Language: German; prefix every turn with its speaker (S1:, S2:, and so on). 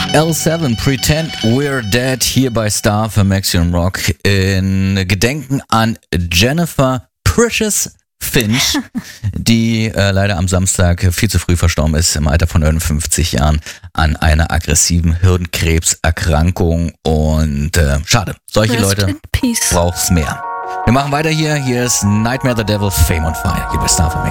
S1: L7, Pretend We're Dead, hier bei Star für Maximum Rock in Gedenken an Jennifer Precious Finch, die leider am Samstag viel zu früh verstorben ist, im Alter von 59 Jahren, an einer aggressiven Hirnkrebserkrankung. Und schade, solche Leute braucht's mehr. Wir machen weiter hier. Hier ist Nightmare the Devil, Fame on Fire, hier bei Star für